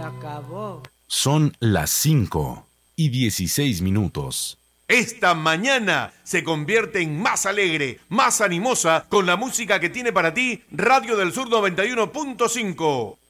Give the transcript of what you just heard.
acabó. Son las 5:16. Esta mañana se convierte en más alegre, más animosa con la música que tiene para ti Radio del Sur 91.5.